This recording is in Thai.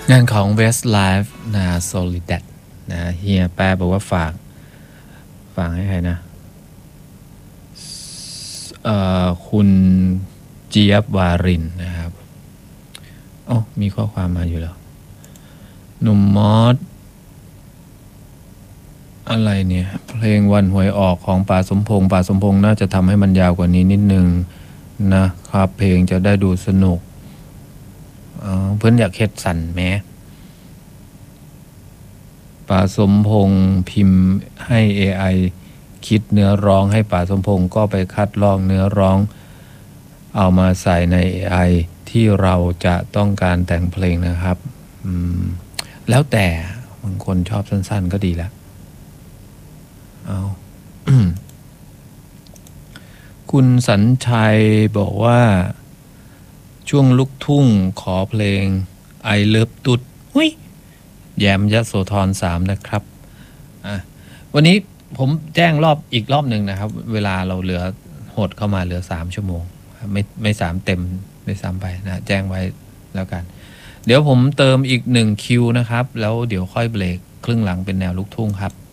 งานของ Westlife นะ Solidad นะเฮียแป้บอกว่าฝากให้ใครนะคุณเจี๊ยบวารินนะครับอ๋อมีข้อความมาอยู่แล้วหนุ่มมอสอะไรเนี่ยเพลงวันหวยออกของป่าสมพงษ์น่าจะทำให้มันยาวกว่านี้นิดนึงนะครับเพลงจะได้ดูสนุกเพื่อนอยากเฮ็ดสั่นแม้ป่าสมพงษ์พิมพ์ให้ AI คิดเนื้อร้องให้ป่าสมพงษ์ก็ไปคัดลอกเนื้อร้องเอามาใส่ใน AI ที่เราจะต้องการแต่งเพลงนะครับแล้วแต่บางคนชอบสั้นๆก็ดีแล้วเอา คุณสัญชัยบอกว่าช่วงลูกทุ่งขอเพลงไอเลิฟตุดหุยแยมยโสธร3นะครับวันนี้ผมแจ้งอีกรอบหนึ่งนะครับเวลาเราเหลือหดเข้ามาเหลือ3ชั่วโมงไม่3เต็มไม่3ไปนะแจ้งไว้แล้วกันเดี๋ยวผมเติมอีก1คิวนะครับแล้วเดี๋ยวค่อยเบรกครึ่งหลังเป็นแนวลูกทุ่งครับ